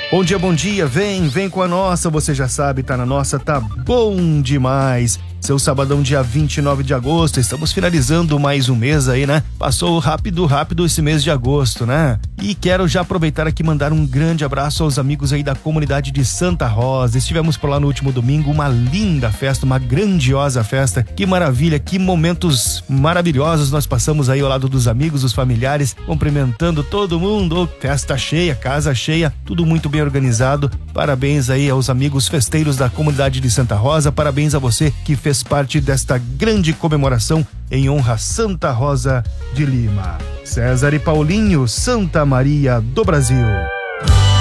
Bom dia, vem com a nossa, você já sabe, tá na nossa, tá bom demais. Seu sabadão, dia 29 de agosto, estamos finalizando mais um mês aí, né? Passou rápido esse mês de agosto, né? E quero já aproveitar aqui e mandar um grande abraço aos amigos aí da comunidade de Santa Rosa. Estivemos por lá no último domingo, uma linda festa, uma grandiosa festa. Que maravilha, que momentos maravilhosos nós passamos aí ao lado dos amigos, dos familiares, cumprimentando todo mundo. Festa cheia, casa cheia, tudo muito bem organizado. Parabéns aí aos amigos festeiros da comunidade de Santa Rosa, parabéns a você que fez parte desta grande comemoração em honra a Santa Rosa de Lima. César e Paulinho, Santa Maria do Brasil.